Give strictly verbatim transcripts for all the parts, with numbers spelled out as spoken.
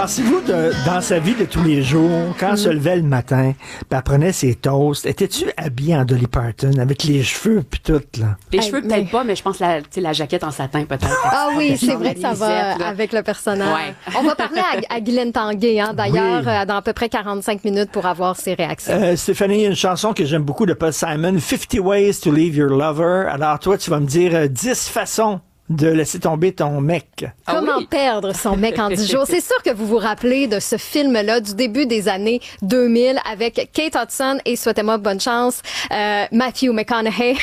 Pensez-vous, de, dans sa vie de tous les jours, quand elle se levait le matin, puis elle prenait ses toasts, étais-tu habillée en Dolly Parton, avec les cheveux puis tout, là? Les Hey, cheveux, mais- peut-être pas, mais je pense la, tu sais, la jaquette en satin, peut-être. Ah oui, Avec c'est les vrai que ça va lisettes, là. avec le personnage. Ouais. On va parler à, à Guylaine Tanguay, hein, d'ailleurs, Oui. euh, dans à peu près quarante-cinq minutes pour avoir ses réactions. Euh, Stéphanie, il y a une chanson que j'aime beaucoup de Paul Simon, fifty Ways to Leave Your Lover. Alors toi, tu vas me dire euh, dix façons de laisser tomber ton mec. Ah Comment oui. perdre son mec en dix jours? C'est sûr que vous vous rappelez de ce film-là du début des années deux mille avec Kate Hudson et souhaitez-moi bonne chance, euh, Matthew McConaughey.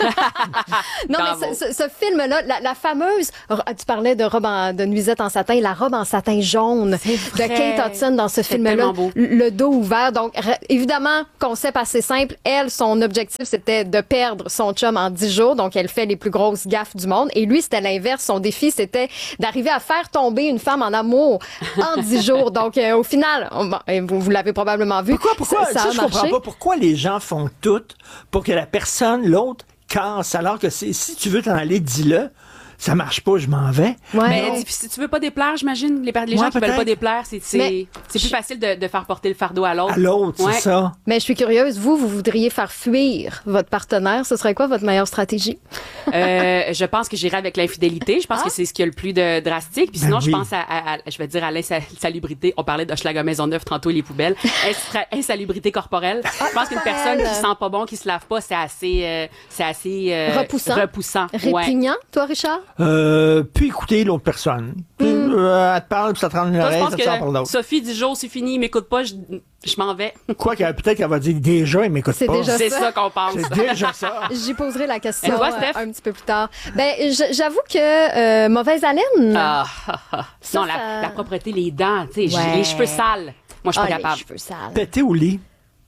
non, Bravo. mais ce, ce, ce film-là, la, la fameuse, tu parlais de robe en, de nuisette en satin, la robe en satin jaune de vrai. Kate Hudson dans ce C'est film-là, tellement beau. le dos ouvert. Donc, r- évidemment, concept assez simple. Elle, son objectif, c'était de perdre son chum en dix jours. Donc, elle fait les plus grosses gaffes du monde. Et lui, c'était l'inverse. Son défi, c'était d'arriver à faire tomber une femme en amour en dix jours. Donc, euh, au final, on- bon, et vous, vous l'avez probablement vu. Pourquoi, pourquoi, ça, ça ça, a je marché. comprends pas pourquoi les gens font tout pour que la personne, l'autre, casse, alors que c'est, si tu veux t'en aller, dis-le. Ça marche pas, je m'en vais. Ouais. Mais Non. si- si tu veux pas déplaire, j'imagine, les, per- les Ouais, gens qui veulent peut-être. pas déplaire, c'est c'est Mais- c'est plus facile de, de faire porter le fardeau à l'autre. À l'autre, Ouais. c'est ça. Mais je suis curieuse, vous, vous voudriez faire fuir votre partenaire. Ce serait quoi votre meilleure stratégie? Euh, je pense que j'irai avec l'infidélité. Je pense Ah. que c'est ce qui est le plus de drastique. Puis Ben sinon, je oui. pense à, à- à- je vais dire à l'insalubrité. On parlait d'Hochelaga Maisonneuve tantôt, les poubelles. Instra- Insalubrité corporelle. Je pense qu'une personne qui sent pas bon, qui se lave pas, c'est assez, euh, c'est assez euh, Repoussant. repoussant. Ouais. Répugnant, toi, Richard? Euh, puis écouter l'autre personne. Puis, euh, elle te parle, puis ça te rend une Toi, je oreille, pense ça te sort par que l'autre. Sophie, dix jours, c'est fini, il m'écoute pas, je, je m'en vais. Quoi qu'elle, peut-être qu'elle va dire déjà, il m'écoute C'est pas. déjà C'est ça. ça qu'on pense. C'est déjà ça. J'y poserai la question Et toi, euh, Steph? un petit peu plus tard. Ben, j- j'avoue que euh, mauvaise haleine. Ah, ah, ah. Ça, non, ça- la, la propreté, les dents, tu sais, j'ai Ouais. les cheveux sales. Moi, je suis Ah, pas les capable. cheveux sales. Péter au lit.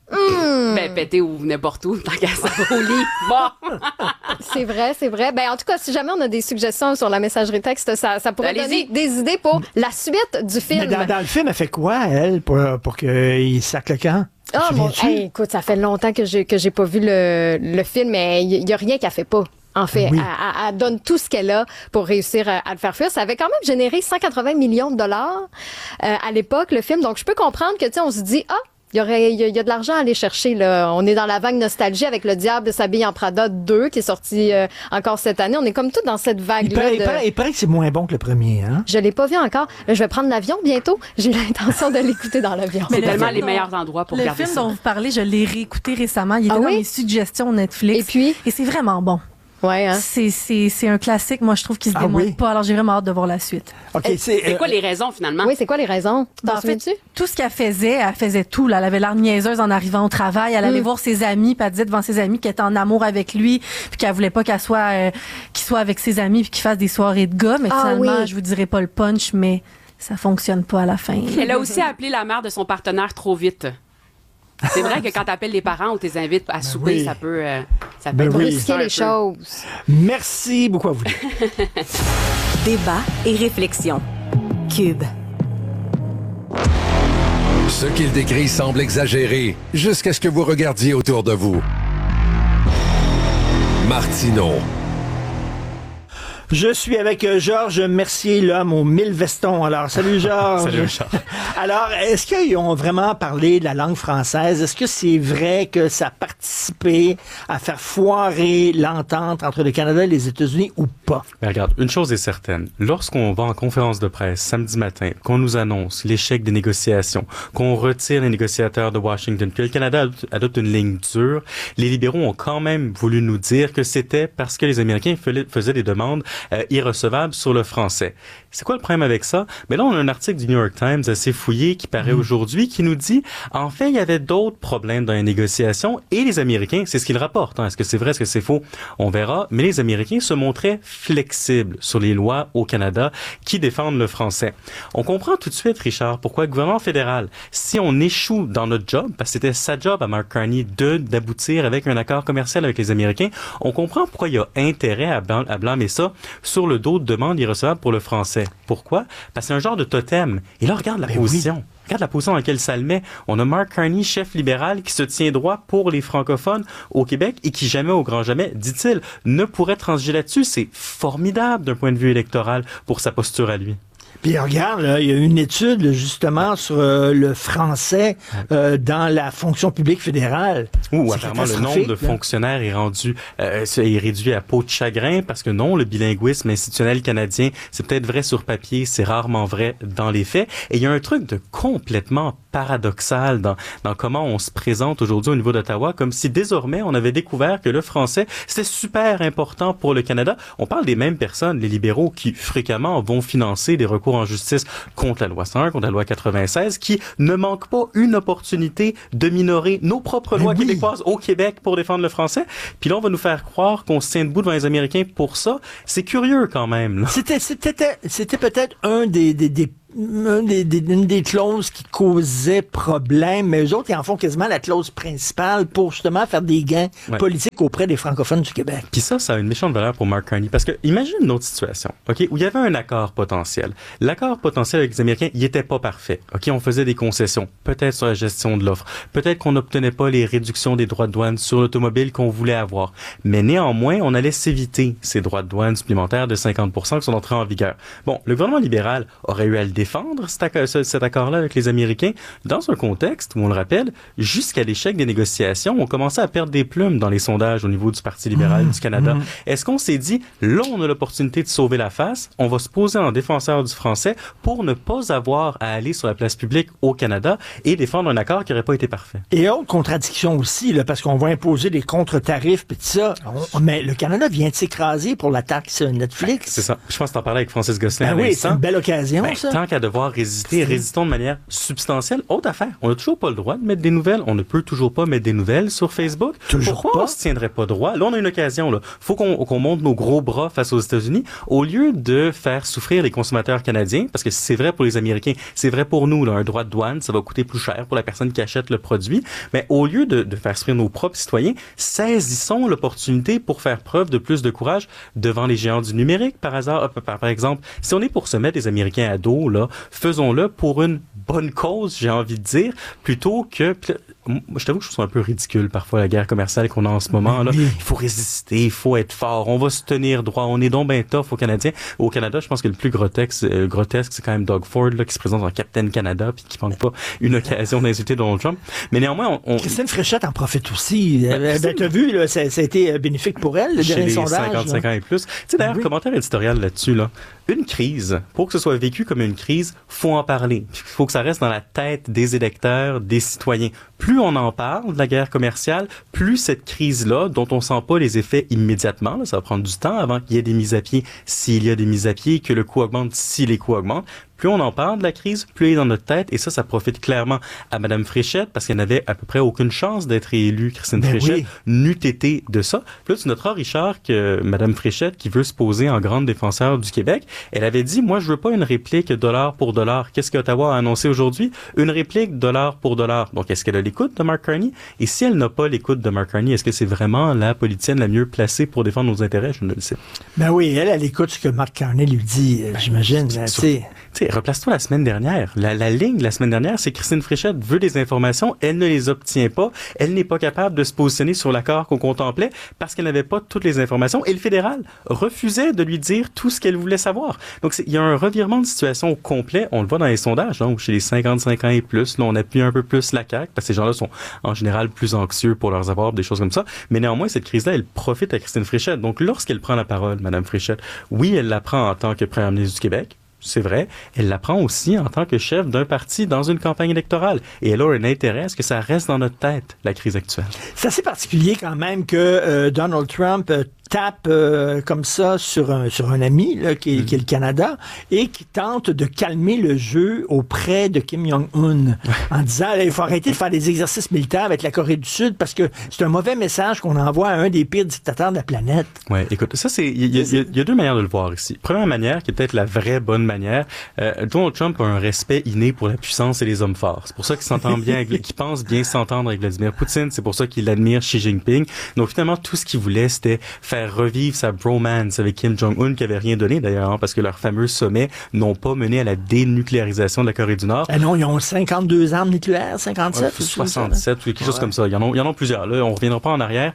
Ben, péter ou n'importe où, tant qu'à ça au lit. Bon. C'est vrai, c'est vrai. Ben, en tout cas, si jamais on a des suggestions sur la messagerie texte, ça, ça pourrait Allez-y. donner des idées pour la suite du film. Mais dans, dans le film, elle fait quoi, elle, pour, pour qu'il sac le camp? Ah, Te mon, souviens-tu? hey, écoute, ça fait longtemps que j'ai que j'ai pas vu le, le film, mais il y, y a rien qu'elle fait pas. En fait, Oui. elle, elle- elle donne tout ce qu'elle a pour réussir à, à le faire fuir. Ça avait quand même généré cent quatre-vingts millions de dollars euh, à l'époque, le film. Donc, je peux comprendre que, tu sais, on se dit, ah, il y aurait, il y, a- il y a de l'argent à aller chercher, là. On est dans la vague nostalgie avec Le Diable s'habille en Prada deux, qui est sorti euh, encore cette année. On est comme tout dans cette Il vague-là. paraît, il de- paraît- il paraît que c'est moins bon que le premier, hein? Je l'ai pas vu encore. Là, je vais prendre l'avion bientôt. J'ai l'intention de l'écouter dans l'avion. C'est le tellement film les dont- meilleurs endroits pour Le regarder film ça. dont vous parlez, je l'ai réécouté récemment. Il était Ah dans oui? mes suggestions Netflix. Et puis? Et c'est vraiment bon. Ouais, hein? C'est, c'est, c'est un classique, moi, je trouve, qui se Ah démonte oui? pas. Alors, j'ai vraiment hâte de voir la suite. OK, c'est... C'est euh, quoi les raisons, finalement? Oui, c'est quoi les raisons? Ben, T'en en fait, souviens-tu? tout ce qu'elle faisait, elle faisait tout. Là. Elle avait l'air niaiseuse en arrivant au travail. Elle allait Mm. voir ses amis, puis elle disait devant ses amis qu'elle était en amour avec lui, puis qu'elle voulait pas qu'elle soit, euh, qu'il soit avec ses amis, puis qu'il fasse des soirées de gars. Mais Ah finalement, oui. je vous dirai pas le punch, mais ça fonctionne pas à la fin. Elle a aussi appelé la mère de son partenaire trop vite. C'est vrai que quand t'appelles les parents ou t'es invites à souper, oui. ça peut, euh, ça peut Ben être oui. brusquer Risquer un les peu. choses. Merci beaucoup à vous. Débat et réflexion. Cube. Ce qu'il décrit semble exagéré, jusqu'à ce que vous regardiez autour de vous. Martineau. Je suis avec euh, Georges Mercier, l'homme aux mille vestons. Alors, salut Georges. Salut, Richard. Alors, est-ce qu'ils ont vraiment parlé de la langue française? Est-ce que c'est vrai que ça a participé à faire foirer l'entente entre le Canada et les États-Unis ou pas? Mais regarde, une chose est certaine. Lorsqu'on va en conférence de presse samedi matin, qu'on nous annonce l'échec des négociations, qu'on retire les négociateurs de Washington, que le Canada adopte- adopte une ligne dure, les libéraux ont quand même voulu nous dire que c'était parce que les Américains faisaient faisaient des demandes euh, irrecevables sur le français. C'est quoi le problème avec ça? Mais là, on a un article du New York Times assez fouillé qui paraît aujourd'hui qui nous dit, en fait, il y avait d'autres problèmes dans les négociations et les Américains, c'est ce qu'ils rapportent. Hein. Est-ce que c'est vrai, est-ce que c'est faux? On verra. Mais les Américains se montraient flexibles sur les lois au Canada qui défendent le français. On comprend tout de suite, Richard, pourquoi le gouvernement fédéral, si on échoue dans notre job, parce que c'était sa job à Mark Carney de, d'aboutir avec un accord commercial avec les Américains, on comprend pourquoi il y a intérêt à, blan- à blâmer ça sur le dos de demandes irrecevables pour le français. Pourquoi? Parce que c'est un genre de totem. Et là, regarde la Ben position. Regarde la position dans laquelle ça le met. On a Mark Carney, chef libéral, qui se tient droit pour les francophones au Québec et qui jamais, au grand jamais, dit-il, ne pourrait transiger là-dessus. C'est formidable d'un point de vue électoral pour sa posture à lui. Puis regarde, là, il y a une étude justement sur euh, le français euh, dans la fonction publique fédérale. Ouh, apparemment, le nombre de là. fonctionnaires est rendu, euh, est réduit à peau de chagrin parce que non, le bilinguisme institutionnel canadien, c'est peut-être vrai sur papier, c'est rarement vrai dans les faits. Et il y a un truc de complètement paradoxal dans, dans comment on se présente aujourd'hui au niveau d'Ottawa, comme si désormais on avait découvert que le français, c'était super important pour le Canada. On parle des mêmes personnes, les libéraux, qui fréquemment vont financer des recours en justice contre la loi cent un, contre la loi quatre-vingt-seize, qui ne manquent pas une opportunité de minorer nos propres lois oui. québécoises au Québec pour défendre le français. Puis là, on va nous faire croire qu'on se tient debout devant les Américains pour ça. C'est curieux quand même. Là. C'était, c'était, c'était peut-être un des, des, des Une des, des, une des clauses qui causait problème, mais eux autres, ils en font quasiment la clause principale pour justement faire des gains ouais. politiques auprès des francophones du Québec. Puis ça, ça a une méchante valeur pour Mark Carney, parce que imagine une autre situation, ok, où il y avait un accord potentiel. L'accord potentiel avec les Américains, il était pas parfait, ok, on faisait des concessions, peut-être sur la gestion de l'offre, peut-être qu'on n'obtenait pas les réductions des droits de douane sur l'automobile qu'on voulait avoir, mais néanmoins, on allait s'éviter ces droits de douane supplémentaires de cinquante pour cent qui sont entrés en vigueur. Bon, le gouvernement libéral aurait eu à le défendre, cet, accord, cet accord-là avec les Américains, dans un contexte où, on le rappelle, jusqu'à l'échec des négociations, on commençait à perdre des plumes dans les sondages au niveau du Parti libéral mmh, du Canada. Mmh. Est-ce qu'on s'est dit, là, on a l'opportunité de sauver la face, on va se poser en défenseur du français pour ne pas avoir à aller sur la place publique au Canada et défendre un accord qui n'aurait pas été parfait? Et autre contradiction aussi, là, parce qu'on va imposer des contre-tarifs, puis tout ça, on, mais le Canada vient de s'écraser pour la taxe Netflix. C'est ça. Je pense que t'en parlais avec Francis Gosselin. Ben oui, c'est une belle occasion, ben, ça. Tant qu'à devoir résister, résistons de manière substantielle. Autre affaire, on n'a toujours pas le droit de mettre des nouvelles. On ne peut toujours pas mettre des nouvelles sur Facebook. Toujours Pourquoi pas? on se tiendrait pas droit? Là, on a une occasion. Là, faut qu'on, qu'on monte nos gros bras face aux États-Unis au lieu de faire souffrir les consommateurs canadiens, parce que c'est vrai pour les Américains, c'est vrai pour nous. Là, un droit de douane, ça va coûter plus cher pour la personne qui achète le produit. Mais au lieu de, de faire souffrir nos propres citoyens, saisissons l'opportunité pour faire preuve de plus de courage devant les géants du numérique. Par hasard, par, par exemple, si on est pour se mettre les Américains à dos, là, faisons-le pour une bonne cause, j'ai envie de dire, plutôt que... Je t'avoue que je trouve ça un peu ridicule parfois la guerre commerciale qu'on a en ce moment. Là. Il faut résister, il faut être fort, on va se tenir droit, on est donc ben tough aux Canadiens. Au Canada, je pense que le plus grotesque, euh, grotesque c'est quand même Doug Ford là, qui se présente en Captain Canada puis qui ne manque pas une occasion d'insulter Donald Trump. Mais néanmoins, on... on... Christine Fréchette en profite aussi. Ben, ben, t'as vu, là, ça, ça a été bénéfique pour elle, le chez dernier les sondage. cinquante-cinq ans et plus. Tu sais, d'ailleurs, oui. Commentaire éditorial là-dessus, là. Une crise, pour que ce soit vécu comme une crise, faut en parler. Il faut que ça reste dans la tête des électeurs, des citoyens. Plus on en parle de la guerre commerciale, plus cette crise-là, dont on sent pas les effets immédiatement, là, ça va prendre du temps avant qu'il y ait des mises à pied, s'il y a des mises à pied, que le coût augmente, si les coûts augmentent. Plus on en parle de la crise, plus elle est dans notre tête. Et ça, ça profite clairement à Mme Fréchette, parce qu'elle n'avait à peu près aucune chance d'être élue, Christine ben Fréchette, oui. n'eût été de ça. Puis là, tu noteras, Richard, que Mme Fréchette, qui veut se poser en grande défenseur du Québec, elle avait dit, moi, je veux pas une réplique dollar pour dollar. Qu'est-ce qu'Ottawa a annoncé aujourd'hui? Une réplique dollar pour dollar. Donc, est-ce qu'elle a l'écoute de Mark Carney? Et si elle n'a pas l'écoute de Mark Carney, est-ce que c'est vraiment la politicienne la mieux placée pour défendre nos intérêts? Je ne le sais. Ben oui, elle, elle écoute ce que Mark Carney lui dit, ben, j'imagine. Tu sais, replace-toi la semaine dernière. La, la ligne la semaine dernière, c'est Christine Fréchette veut des informations, elle ne les obtient pas, elle n'est pas capable de se positionner sur l'accord qu'on contemplait parce qu'elle n'avait pas toutes les informations et le fédéral refusait de lui dire tout ce qu'elle voulait savoir. Donc, il y a un revirement de situation complet. On le voit dans les sondages, donc chez les cinquante-cinq ans et plus, là, on appuie un peu plus la C A Q parce que ces gens-là sont en général plus anxieux pour leurs avoirs, des choses comme ça. Mais néanmoins, cette crise-là, elle profite à Christine Fréchette. Donc, lorsqu'elle prend la parole, Mme Fréchette, oui, elle la prend en tant que première ministre du Québec. C'est vrai, elle la prend aussi en tant que chef d'un parti dans une campagne électorale. Et elle a un intérêt à ce que ça reste dans notre tête, la crise actuelle. C'est assez particulier quand même que euh, Donald Trump euh, tape euh, comme ça sur un, sur un ami là, qui, mm. qui est le Canada et qui tente de calmer le jeu auprès de Kim Jong-un ouais. en disant il faut arrêter de faire des exercices militaires avec la Corée du Sud parce que c'est un mauvais message qu'on envoie à un des pires dictateurs de la planète. Oui, écoute, ça c'est il y, y, y, y a deux manières de le voir ici. Première manière, qui est peut-être la vraie bonne manière, euh, Donald Trump a un respect inné pour la puissance et les hommes forts. C'est pour ça qu'il s'entend bien, avec, qu'il pense bien s'entendre avec Vladimir Poutine. C'est pour ça qu'il admire Xi Jinping. Donc finalement, tout ce qu'il voulait, c'était faire revivre sa bromance avec Kim Jong-un, qui avait rien donné d'ailleurs, hein, parce que leurs fameux sommets n'ont pas mené à la dénucléarisation de la Corée du Nord. Ah non, ils ont cinquante-deux armes nucléaires, cinquante-sept ouais, soixante-sept ou quelque ouais. chose comme ça. Il y en a, il y en a plusieurs. Là, on reviendra pas en arrière.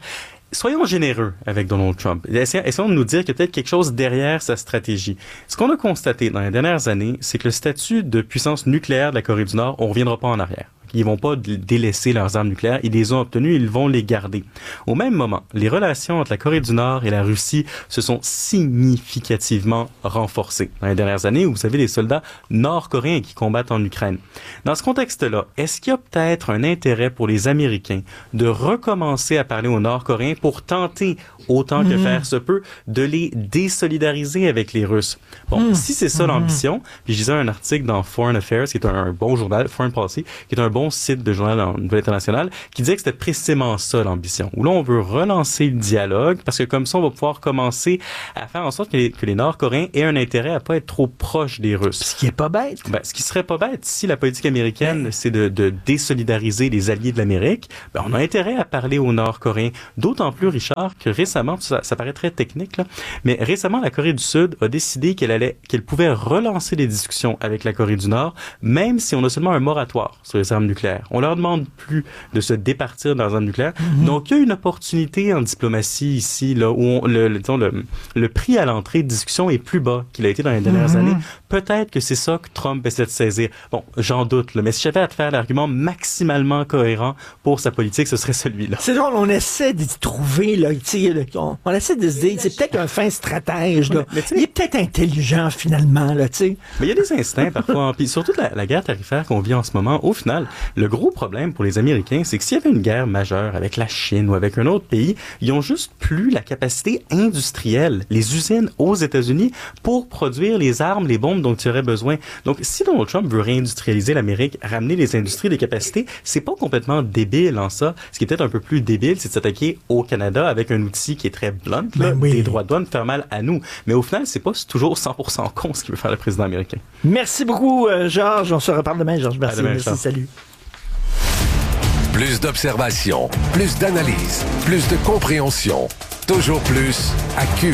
soyons généreux avec Donald Trump. Essayons, essayons de nous dire qu'il y a peut-être quelque chose derrière sa stratégie. Ce qu'on a constaté dans les dernières années, c'est que le statut de puissance nucléaire de la Corée du Nord, on ne reviendra pas en arrière. Ils vont pas délaisser leurs armes nucléaires. Ils les ont obtenues, ils vont les garder. Au même moment, les relations entre la Corée du Nord et la Russie se sont significativement renforcées. Dans les dernières années, vous avez des soldats nord-coréens qui combattent en Ukraine. Dans ce contexte-là, est-ce qu'il y a peut-être un intérêt pour les Américains de recommencer à parler aux Nord-Coréens pour tenter, autant que mmh. faire se peut, de les désolidariser avec les Russes? Bon, mmh. si c'est ça mmh. l'ambition, puis je lisais un article dans Foreign Affairs, qui est un, un bon journal, Foreign Policy, qui est un bon site de journal en nouvelle internationale, qui disait que c'était précisément ça l'ambition. Où là, on veut relancer le dialogue, parce que comme ça, on va pouvoir commencer à faire en sorte que les, que les Nord-Coréens aient un intérêt à pas être trop proches des Russes. Ce qui est pas bête. Ben, ce qui serait pas bête, si la politique américaine, ouais. c'est de, de désolidariser les alliés de l'Amérique, ben, on a intérêt à parler aux Nord-Coréens. D'autant plus, Richard, que récemment, ça, ça paraît très technique, là, mais récemment, la Corée du Sud a décidé qu'elle allait, qu'elle pouvait relancer les discussions avec la Corée du Nord, même si on a seulement un moratoire sur les armes nucléaires. On leur demande plus de se départir dans les armes nucléaires. Mm-hmm. Donc, il y a une opportunité en diplomatie ici, là, où on, le, le, disons, le, le prix à l'entrée de discussion est plus bas qu'il a été dans les dernières mm-hmm. années. Peut-être que c'est ça que Trump essaie de saisir. Bon, j'en doute, là, mais si j'avais à te faire l'argument maximalement cohérent pour sa politique, ce serait celui-là. C'est drôle, on essaie d'y trouver, là, on, on essaie de se dire, c'est peut-être un fin stratège, là. Mais, mais il est peut-être intelligent, finalement, là, tu sais. Mais il y a des instincts, parfois, puis surtout la, la guerre tarifaire qu'on vit en ce moment, au final, le gros problème pour les Américains, c'est que s'il y avait une guerre majeure avec la Chine ou avec un autre pays, ils ont juste plus la capacité industrielle, les usines aux États-Unis pour produire les armes, les bombes dont ils auraient besoin. Donc, si Donald Trump veut réindustrialiser l'Amérique, ramener les industries, les capacités, c'est pas complètement débile en ça. Ce qui est peut-être un peu plus débile, c'est de s'attaquer au Canada avec un outil qui est très blunt, là, ben oui. des droits de douane, faire mal à nous. Mais au final, c'est pas toujours cent pour cent con ce qu'il veut faire le président américain. Merci beaucoup, euh, Georges. On se reparle demain, Georges. Merci. Demain, Merci. Salut. Plus d'observation, plus d'analyse, plus de compréhension. Toujours plus à Cube.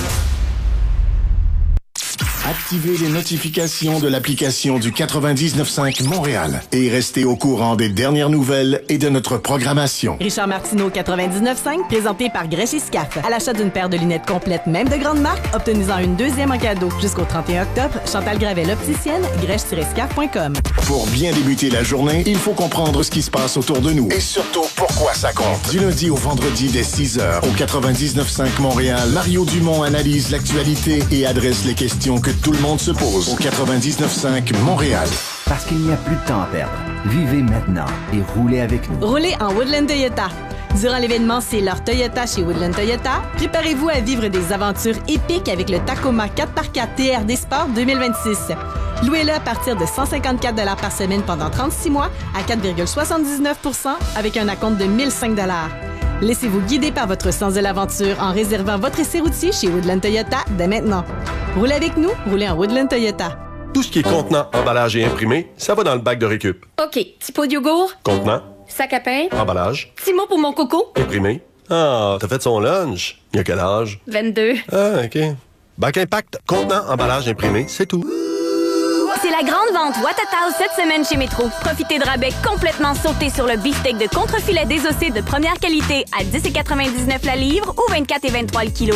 Activez les notifications de l'application du quatre-vingt-dix-neuf cinq Montréal et restez au courant des dernières nouvelles et de notre programmation. Richard Martineau, quatre-vingt-dix-neuf cinq, présenté par Grèche et Scaf. À l'achat d'une paire de lunettes complètes, même de grande marque, obtenez-en une deuxième en cadeau. Jusqu'au trente et un octobre, Chantal Gravel, opticienne, grèche tiret scaf point com. Pour bien débuter la journée, il faut comprendre ce qui se passe autour de nous et surtout pourquoi ça compte. Du lundi au vendredi dès six heures, au quatre-vingt-dix-neuf cinq Montréal, Mario Dumont analyse l'actualité et adresse les questions que tout le monde se pose au quatre-vingt-dix-neuf cinq Montréal. Parce qu'il n'y a plus de temps à perdre. Vivez maintenant et roulez avec nous. Roulez en Woodland Toyota. Durant l'événement C'est leur Toyota chez Woodland Toyota, préparez-vous à vivre des aventures épiques avec le Tacoma quatre par quatre T R D Sport deux mille vingt-six. Louez-le à partir de cent cinquante-quatre dollars par semaine pendant trente-six mois à quatre virgule soixante-dix-neuf pour cent avec un acompte de mille cinq dollars. Laissez-vous guider par votre sens de l'aventure en réservant votre essai routier chez Woodland Toyota dès maintenant. Roulez avec nous, roulez en Woodland Toyota. Tout ce qui est contenant, emballage et imprimé, ça va dans le bac de récup. OK. Petit pot de yogourt. Contenant. Sac à pain. Emballage. Petit mot pour mon coco. Imprimé. Ah, t'as fait son lunch. Il a quel âge? vingt-deux. Ah, OK. Bac Impact, contenant, emballage, imprimé, c'est tout. C'est la grande vente Watatao cette semaine chez Métro. Profitez de rabais complètement sautés sur le beefsteak de contrefilet désossé de première qualité à dix quatre-vingt-dix-neuf la livre ou vingt-quatre et vingt-trois le kilo.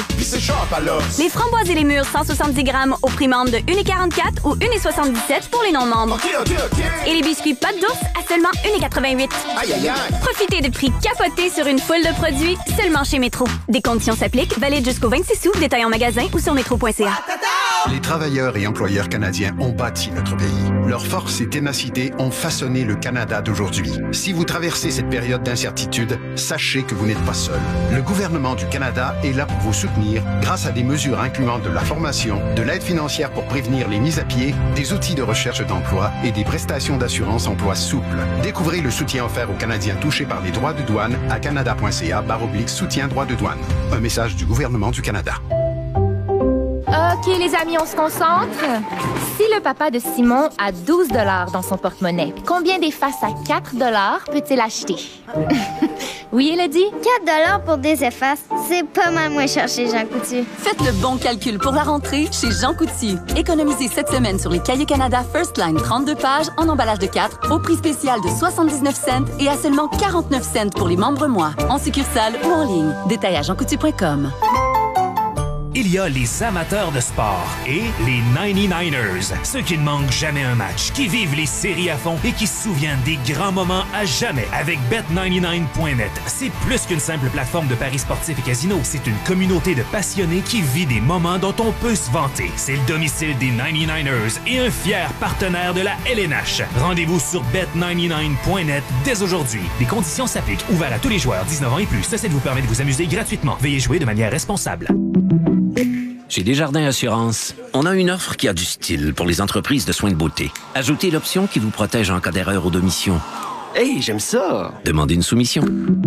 Les framboises et les mûres cent soixante-dix grammes au prix membre de un quarante-quatre ou un soixante-dix-sept pour les non-membres. Okay, okay, okay. Et les biscuits pâte d'ours à seulement un quatre-vingt-huit. Aïe, aïe, aïe. Profitez de prix capotés sur une foule de produits seulement chez Métro. Des conditions s'appliquent, valide jusqu'au vingt-six août, détail en magasin ou sur métro point c a. Les travailleurs et employeurs canadiens ont bâti notre pays. Leur force et ténacité ont façonné le Canada d'aujourd'hui. Si vous traversez cette période d'incertitude, sachez que vous n'êtes pas seul. Le gouvernement du Canada est là pour vous soutenir grâce à des mesures incluant de la formation, de l'aide financière pour prévenir les mises à pied, des outils de recherche d'emploi et des prestations d'assurance emploi souples. Découvrez le soutien offert aux Canadiens touchés par les droits de douane à canada point c a barre oblique soutien droits de douane. Un message du gouvernement du Canada. OK, les amis, on se concentre. Si le papa de Simon a douze dollars dans son porte-monnaie, combien des faces à quatre dollars peut-il acheter? Oui, Elodie? quatre dollars pour des effaces, c'est pas mal moins cher chez Jean Coutu. Faites le bon calcul pour la rentrée chez Jean Coutu. Économisez cette semaine sur les Cahiers Canada First Line trente-deux pages en emballage de quatre au prix spécial de soixante-dix-neuf cents et à seulement quarante-neuf cents pour les membres mois, en succursale ou en ligne. Détail à jean coutu point com. Il y a les amateurs de sport et les ninety-niners, ceux qui ne manquent jamais un match, qui vivent les séries à fond et qui se souviennent des grands moments à jamais avec bet ninety-nine point net. C'est plus qu'une simple plateforme de paris sportifs et casino, c'est une communauté de passionnés qui vit des moments dont on peut se vanter. C'est le domicile des ninety-niners et un fier partenaire de la L N H. Rendez-vous sur bet ninety-nine point net dès aujourd'hui. Les conditions s'appliquent, ouvert à tous les joueurs dix-neuf ans et plus. Ceci vous permet de vous amuser gratuitement. Veuillez jouer de manière responsable. Chez Desjardins Assurance, on a une offre qui a du style pour les entreprises de soins de beauté. Ajoutez l'option qui vous protège en cas d'erreur ou d'omission. Hey, j'aime ça! Demandez une soumission.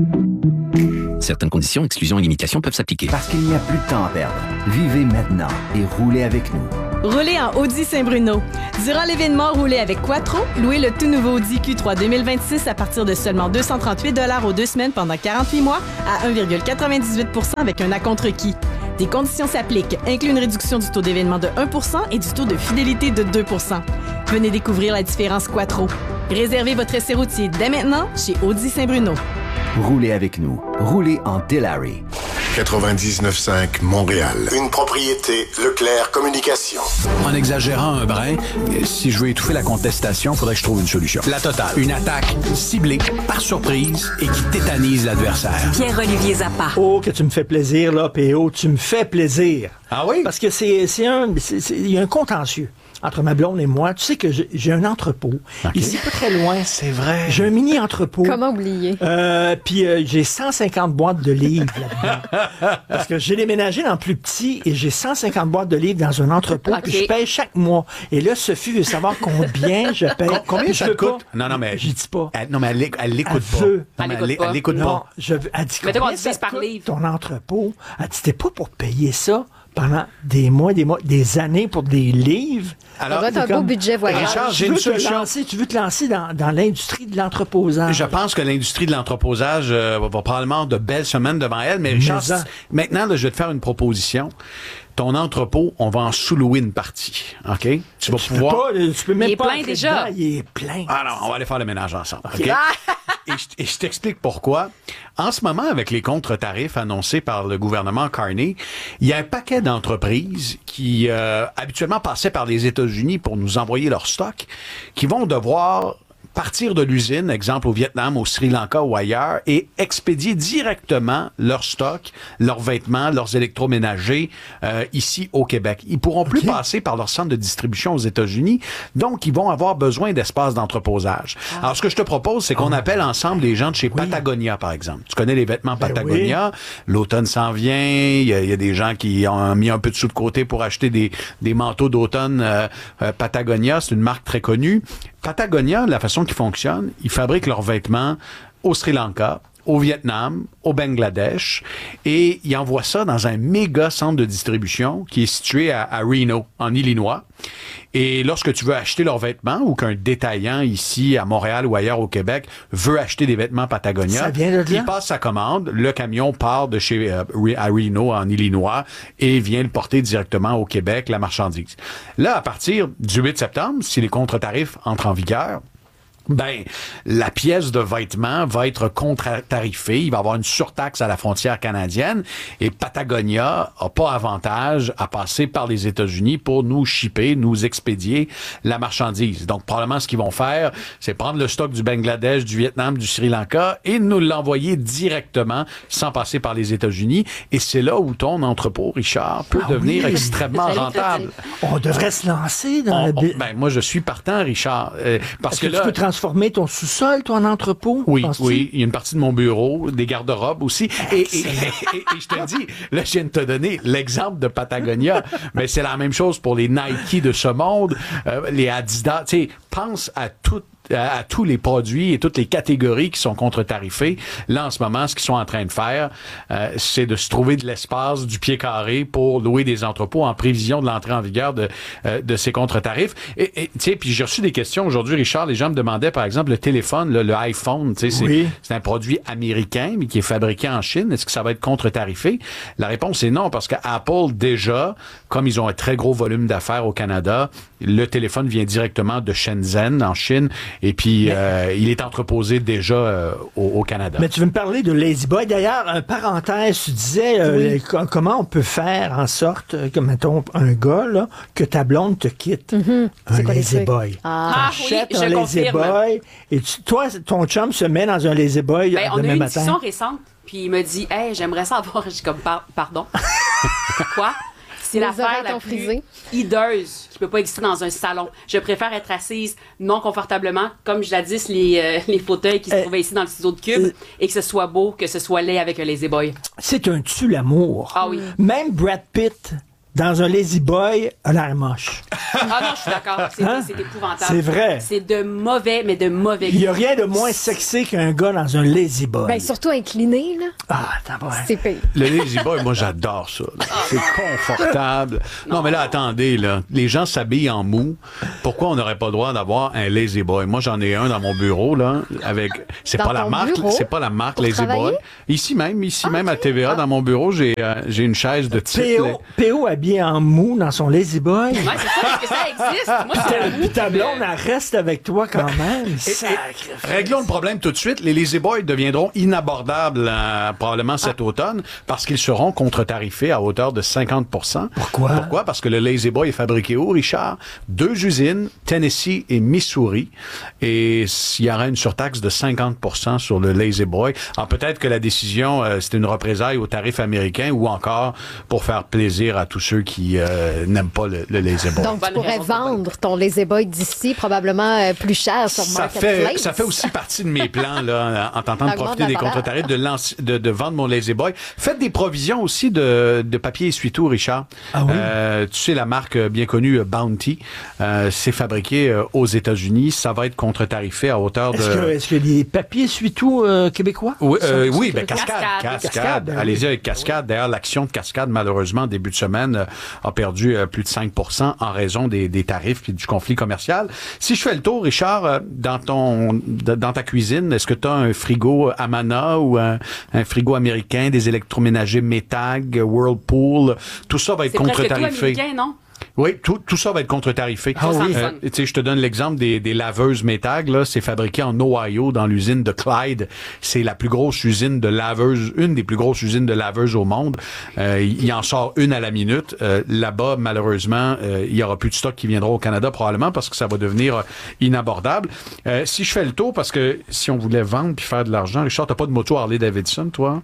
Certaines conditions, exclusions et limitations peuvent s'appliquer. Parce qu'il n'y a plus de temps à perdre. Vivez maintenant et roulez avec nous. Roulez en Audi Saint-Bruno. Durant l'événement Roulez avec Quattro, louez le tout nouveau Audi Q trois deux mille vingt-six à partir de seulement deux cent trente-huit dollars aux deux semaines pendant quarante-huit mois à un virgule quatre-vingt-dix-huit pour cent avec un acompte requis. Des conditions s'appliquent, inclut une réduction du taux d'événement de un pour cent et du taux de fidélité de deux pour cent. Venez découvrir la différence Quattro. Réservez votre essai routier dès maintenant chez Audi Saint-Bruno. Roulez avec nous. Roulez en Delary. quatre-vingt-dix-neuf cinq Montréal. Une propriété Leclerc Communications. En exagérant un brin, si je veux étouffer la contestation, il faudrait que je trouve une solution. La totale. Une attaque ciblée, par surprise, et qui tétanise l'adversaire. Pierre-Olivier Zappa. Oh, que tu me fais plaisir, là, P O. Tu me fais plaisir. Ah oui? Parce que c'est, c'est un... c'est, c'est, il y a un contentieux entre ma blonde et moi. Tu sais que j'ai, j'ai un entrepôt. Okay. Ici, pas très loin. C'est vrai. J'ai un mini-entrepôt. Comment oublier? Euh, puis euh, j'ai cent cinquante boîtes de livres là-dedans. Parce que j'ai déménagé dans le plus petit et j'ai cent cinquante boîtes de livres dans un entrepôt okay. que je paye chaque mois. Et là, Sophie veut savoir combien je paye. Combien ça coûte? Pas. Non, non, mais... J'y dis pas. Elle, non, mais elle, elle l'écoute elle pas. Veut. Non, mais elle, elle l'écoute pas. Non, je, elle dit combien ça coûte ton entrepôt? Elle dit, t'es pas pour payer ça pendant des mois, des mois, des années pour des livres. Alors, ça doit être un beau budget voyage. Richard, j'ai une solution. Lancer, tu veux te lancer dans, dans l'industrie de l'entreposage. Je pense que l'industrie de l'entreposage euh, va probablement de belles semaines devant elle. Mais Richard, mais maintenant, là, je vais te faire une proposition. Ton entrepôt, on va en sous-louer une partie. OK? Tu vas tu pouvoir... Peux pas, tu peux même il est pas plein déjà. Dedans, il est plein. Ah non, on va aller faire le ménage ensemble. OK? Okay. et, je, et je t'explique pourquoi. En ce moment, avec les contre-tarifs annoncés par le gouvernement Carney, il y a un paquet d'entreprises qui, euh, habituellement, passaient par les États-Unis pour nous envoyer leur stock, qui vont devoir partir de l'usine, exemple au Vietnam, au Sri Lanka ou ailleurs, et expédier directement leur stock, leurs vêtements, leurs électroménagers euh, ici au Québec. Ils pourront plus okay. passer par leur centre de distribution aux États-Unis, donc ils vont avoir besoin d'espace d'entreposage. Ah. Alors, ce que je te propose, c'est qu'on oh. appelle ensemble les gens de chez oui. Patagonia, par exemple. Tu connais les vêtements ben Patagonia, oui. L'automne s'en vient, il y, y a des gens qui ont mis un peu de sous de côté pour acheter des, des manteaux d'automne euh, euh, Patagonia, c'est une marque très connue. Patagonia, la façon qu'ils fonctionnent, ils fabriquent leurs vêtements au Sri Lanka, au Vietnam, au Bangladesh, et ils envoient ça dans un méga centre de distribution qui est situé à, à Reno, en Illinois. Et lorsque tu veux acheter leurs vêtements ou qu'un détaillant ici à Montréal ou ailleurs au Québec veut acheter des vêtements Patagonia, ça vient de là? Il passe sa commande, le camion part de chez euh, à Reno en Illinois et vient le porter directement au Québec, la marchandise. Là, à partir du huit septembre, si les contre-tarifs entrent en vigueur, ben, la pièce de vêtement va être contre-tarifée. Il va y avoir une surtaxe à la frontière canadienne et Patagonia n'a pas avantage à passer par les États-Unis pour nous shipper, nous expédier la marchandise. Donc, probablement, ce qu'ils vont faire, c'est prendre le stock du Bangladesh, du Vietnam, du Sri Lanka et nous l'envoyer directement sans passer par les États-Unis. Et c'est là où ton entrepôt, Richard, peut ah devenir oui. extrêmement rentable. On devrait se lancer dans on, la... On, ben, moi, je suis partant, Richard. Euh, parce Est-ce que, que là, là, tu peux transformer ton sous-sol, ton entrepôt? Oui, oui. Il y a une partie de mon bureau, des garde-robes aussi. Et, et, et, et, et je te dis, là, je viens de te donner l'exemple de Patagonia, mais c'est la même chose pour les Nike de ce monde, euh, les Adidas. Tu sais, pense à toutes à, à tous les produits et toutes les catégories qui sont contre-tarifées. Là, en ce moment, ce qu'ils sont en train de faire, euh, c'est de se trouver de l'espace, du pied carré pour louer des entrepôts en prévision de l'entrée en vigueur de, euh, de ces contre-tarifs. Et, et tu sais, puis j'ai reçu des questions aujourd'hui, Richard, les gens me demandaient, disais, par exemple, le téléphone, là, le iPhone, tu sais, c'est, oui. c'est un produit américain, mais qui est fabriqué en Chine. Est-ce que ça va être contre-tarifé? La réponse est non, parce qu'Apple, déjà, comme ils ont un très gros volume d'affaires au Canada, le téléphone vient directement de Shenzhen, en Chine, et puis mais, euh, il est entreposé déjà euh, au, au Canada. Mais tu veux me parler de Lazy Boy. D'ailleurs, un parenthèse, tu disais euh, oui. les, comment on peut faire en sorte que, mettons, un gars, là, que ta blonde te quitte. Mm-hmm. Un Lazy Boy. Ah, T'achètes oui, je un Lazy confirme. Boy, et tu, toi, ton chum se met dans un Lazy Boy ben, demain matin. On a eu une discussion récente, puis il me dit « Hey, j'aimerais ça avoir... » Je suis comme « Pardon? » Quoi? C'est l'affaire la plus frisé. hideuse qui peut pas exister dans un salon. Je préfère être assise non confortablement, comme jadis les, euh, les fauteuils qui se euh, trouvaient ici dans le ciseau de cube, euh, et que ce soit beau, que ce soit laid avec un Lazy Boy. C'est un tue l'amour. Ah oui. Même Brad Pitt, dans un Lazy Boy, a l'air moche. Ah non, je suis d'accord. C'est, hein? c'est épouvantable. C'est vrai. C'est de mauvais, mais de mauvais. Il n'y a rien de moins sexy qu'un gars dans un Lazy Boy. Ben, surtout incliné, là. Ah, t'as pas. C'est pire. Le Lazy Boy, moi, j'adore ça. Là. C'est confortable. Non. non, mais là, attendez, là. Les gens s'habillent en mou. Pourquoi on n'aurait pas le droit d'avoir un Lazy Boy? Moi, j'en ai un dans mon bureau, là, avec... C'est dans pas la marque, bureau? c'est pas la marque Pour Lazy travailler? Boy. Ici même, ici okay. même à T V A, ah. dans mon bureau, j'ai, euh, j'ai une chaise de type. P O, P O habillé en mou dans son Lazy Boy. Ouais, c'est ça, parce que ça existe. Moi, je Puis ta blonde, elle reste avec toi quand même. Sacré. Réglons le problème tout de suite. Les Lazy Boys deviendront inabordables euh, probablement cet ah. automne parce qu'ils seront contre-tarifés à hauteur de cinquante pour cent. Pourquoi? Pourquoi? Parce que le Lazy Boy est fabriqué où, Richard? Deux usines, Tennessee et Missouri. Et il y aura une surtaxe de cinquante pour cent sur le Lazy Boy. Alors peut-être que la décision, euh, c'est une représaille aux tarifs américains ou encore pour faire plaisir à tous ceux qui euh, n'aiment pas le, le Lazy Boy. Donc tu pourrais vendre ton Lazy Boy d'ici probablement euh, plus cher sur ça Marketplace. Fait, ça fait aussi partie de mes plans, là, en tentant de profiter des contre-tarifs, de, lance, de, de vendre mon Lazy Boy. Faites des provisions aussi de, de papier essuie-tout, Richard. Ah oui? Euh, tu sais, la marque bien connue Bounty, euh, c'est fabriqué euh, aux États-Unis. Ça va être contre-tarifé à hauteur de... Est-ce que, est-ce que les papiers essuie-tout euh, québécois? Oui, euh, oui ben, Cascade. Cascade. Cascade. Cascade. Allez-y avec Cascade. D'ailleurs, l'action de Cascade, malheureusement, début de semaine, euh, a perdu euh, plus de cinq pour cent en raison des, des tarifs et du conflit commercial. Si je fais le tour, Richard, dans ton dans ta cuisine, est-ce que tu as un frigo Amana ou un, un frigo américain, des électroménagers Maytag, Whirlpool? Tout ça va être contre-tarifé. C'est presque tout américain, non? Oui, tout, tout ça va être contre-tarifé. Ah oui. Euh, tu sais, je te donne l'exemple des, des laveuses Maytag, là. C'est fabriqué en Ohio, dans l'usine de Clyde. C'est la plus grosse usine de laveuses, une des plus grosses usines de laveuses au monde. Euh, il en sort une à la minute. Euh, là-bas, malheureusement, euh, il y aura plus de stock qui viendra au Canada, probablement, parce que ça va devenir inabordable. Euh, si je fais le tour, parce que si on voulait vendre puis faire de l'argent, Richard, t'as pas de moto Harley-Davidson, toi?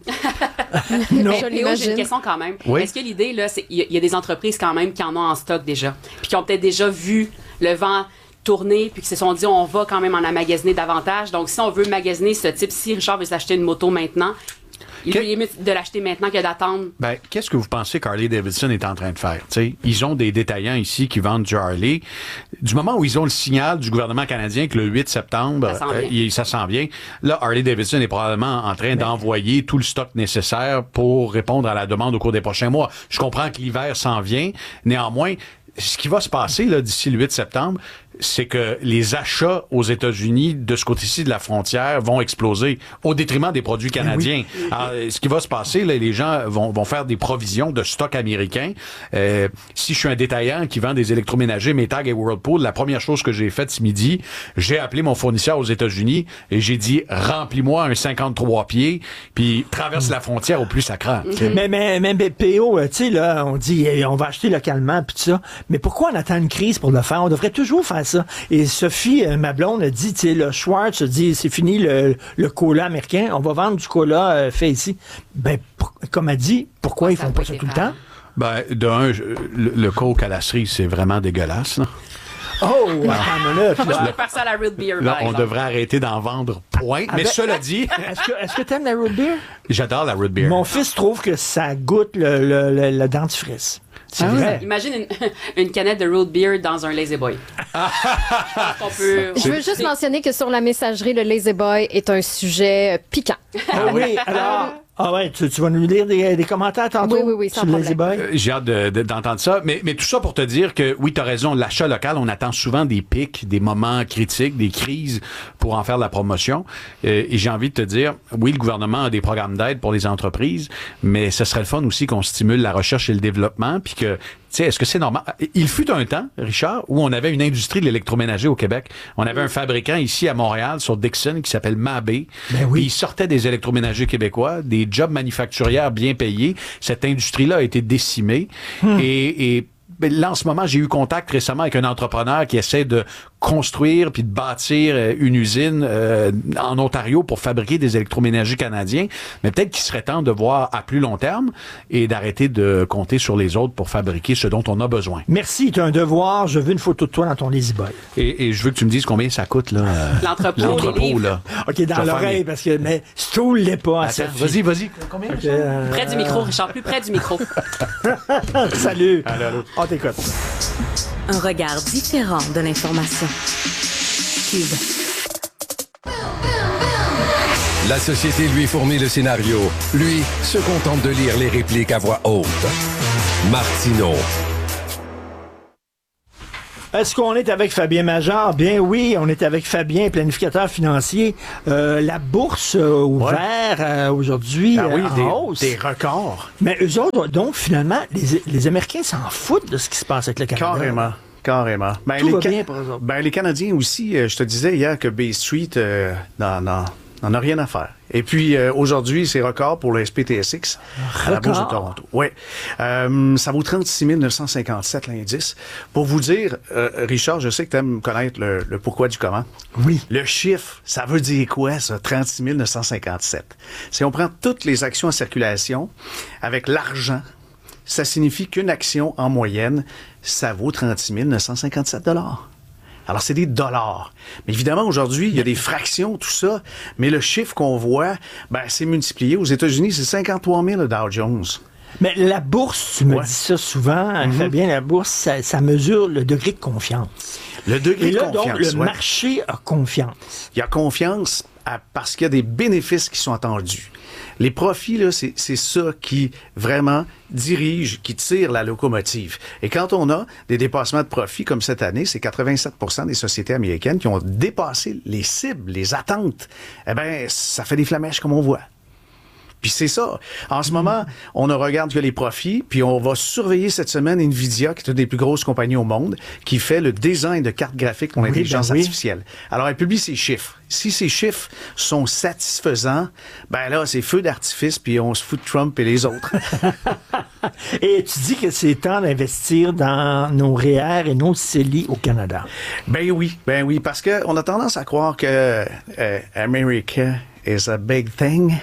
Non. Mais Léo, j'ai une question quand même. Oui? Est-ce que l'idée, là, c'est il y, y a des entreprises quand même qui en ont en stock déjà, puis qui ont peut-être déjà vu le vent tourner, puis qui se sont dit on va quand même en emmagasiner davantage. Donc, si on veut magasiner ce type, si Richard veut s'acheter une moto maintenant, il que... est mieux de l'acheter maintenant que d'attendre. Ben, qu'est-ce que vous pensez qu'Harley-Davidson est en train de faire? T'sais, ils ont des détaillants ici qui vendent du Harley. Du moment où ils ont le signal du gouvernement canadien que le huit septembre, ça s'en euh, il, ça s'en vient, là, Harley-Davidson est probablement en train Mais... d'envoyer tout le stock nécessaire pour répondre à la demande au cours des prochains mois. Je comprends que l'hiver s'en vient. Néanmoins, ce qui va se passer là, d'ici le huit septembre, c'est que les achats aux États-Unis de ce côté-ci de la frontière vont exploser au détriment des produits canadiens. Oui. Alors, ce qui va se passer, là, les gens vont, vont faire des provisions de stock américain. Euh, si je suis un détaillant qui vend des électroménagers, Maytag et Whirlpool, la première chose que j'ai faite ce midi, j'ai appelé mon fournisseur aux États-Unis et j'ai dit « Remplis-moi un cinquante-trois pieds, puis traverse la frontière au plus sacrant. Mm-hmm. » Mais, mais, mais, mais P O, tu sais, là, on dit hey, on va acheter localement, puis tout ça. Mais pourquoi on attend une crise pour le faire? On devrait toujours faire ça. Et Sophie, ma blonde, a dit, tu sais, le Schwartz a dit, c'est fini le, le cola américain, on va vendre du cola euh, fait ici. Ben, pour, comme elle dit, pourquoi ils font pas ça tout le temps? Ben, d'un, le, le coke à la cerise, c'est vraiment dégueulasse, là. Oh, attends une minute. Moi, je préfère ça à la root beer. Là, on devrait arrêter d'en vendre, point. Mais cela dit... Est-ce que, est-ce que t'aimes la root beer? J'adore la root beer. Mon fils trouve que ça goûte le, le, le, le dentifrice. C'est ah vrai. Imagine une, une canette de root beer dans un Lazy Boy. On peut... Je veux juste mentionner que sur la messagerie, le Lazy Boy est un sujet piquant. Ah oui, alors... Ah ouais, tu, tu vas nous lire des, des commentaires tantôt? Oui, oui, oui, sans sur problème. Euh, J'ai hâte de, de, d'entendre ça. Mais, mais tout ça pour te dire que, oui, tu as raison, l'achat local, on attend souvent des pics, des moments critiques, des crises pour en faire de la promotion. Euh, et j'ai envie de te dire, oui, le gouvernement a des programmes d'aide pour les entreprises, mais ce serait le fun aussi qu'on stimule la recherche et le développement, puis que, tu sais, est-ce que c'est normal? Il fut un temps, Richard, où on avait une industrie de l'électroménager au Québec. On avait un fabricant ici à Montréal, sur Dixon, qui s'appelle Mabé. Ben oui. Puis il sortait des électroménagers québécois, des jobs manufacturières bien payés. Cette industrie-là a été décimée. Hmm. Et, et là, en ce moment, j'ai eu contact récemment avec un entrepreneur qui essaie de construire puis de bâtir une usine euh, en Ontario pour fabriquer des électroménagers canadiens. Mais peut-être qu'il serait temps de voir à plus long terme et d'arrêter de compter sur les autres pour fabriquer ce dont on a besoin. Merci, tu as un devoir. Je veux une photo de toi dans ton Lazy-Boy. Et, et je veux que tu me dises combien ça coûte, là. L'entrepôt, L'entrepôt, là. OK, dans l'oreille, parce que, mais Stool l'est pas. Attends, vas-y, vas-y. Combien? Okay, euh... Près du micro, Richard, plus près du micro. Salut. Allô, allô. On t'écoute. Un regard différent de l'information. Cube. La société lui fournit le scénario. Lui se contente de lire les répliques à voix haute. Martineau. Est-ce qu'on est avec Fabien Major? Bien oui, on est avec Fabien, planificateur financier. Euh, la bourse a ouvert ouais. euh, aujourd'hui ah oui, en des, hausse. Des records. Mais eux autres, donc finalement, les, les Américains s'en foutent de ce qui se passe avec le Canada. Carrément. Carrément. Ben, Tout les va Can- bien pour eux autres. Ben, les Canadiens aussi, euh, je te disais hier que Bay Street euh, n'en, n'en, n'en a rien à faire. Et puis, euh, aujourd'hui, c'est record pour le S P T S X à la Bourse de Toronto. Oui. Euh, ça vaut trente-six mille neuf cent cinquante-sept, l'indice. Pour vous dire, euh, Richard, je sais que tu aimes connaître le, le pourquoi du comment. Oui. Le chiffre, ça veut dire quoi, ça, trente-six mille neuf cent cinquante-sept? Si on prend toutes les actions en circulation avec l'argent, ça signifie qu'une action, en moyenne, ça vaut trente-six mille neuf cent cinquante-sept dollars. Alors, c'est des dollars. Mais évidemment, aujourd'hui, il y a des fractions, tout ça. Mais le chiffre qu'on voit, ben, c'est multiplié. Aux États-Unis, c'est cinquante-trois mille le Dow Jones. Mais la bourse, tu me ouais. dis ça souvent, mm-hmm. Fabien, la bourse, ça, ça mesure le degré de confiance. Le degré Et là, de confiance, donc, le ouais. marché a confiance. Il y a confiance à, parce qu'il y a des bénéfices qui sont attendus. Les profits, là, c'est, c'est ça qui vraiment dirige, qui tire la locomotive. Et quand on a des dépassements de profits comme cette année, c'est quatre-vingt-sept pour cent des sociétés américaines qui ont dépassé les cibles, les attentes. Eh bien, ça fait des flamèches comme on voit. Puis c'est ça. En ce moment, on ne regarde que les profits, puis on va surveiller cette semaine Nvidia, qui est une des plus grosses compagnies au monde, qui fait le design de cartes graphiques pour l'intelligence oui, ben oui. artificielle. Alors, elle publie ses chiffres. Si ces chiffres sont satisfaisants, ben là, c'est feu d'artifice, puis on se fout de Trump et les autres. Et tu dis que c'est temps d'investir dans nos R E E R et nos C E L I au Canada. Ben oui, ben oui, parce qu'on a tendance à croire que euh, America is a big thing.